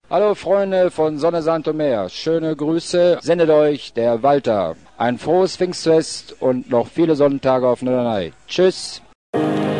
Hallo Freunde von Sonne Santo Meer, schöne Grüße, sendet euch der Walter. Ein frohes Pfingstfest und noch viele Sonnentage auf Norderney. Tschüss.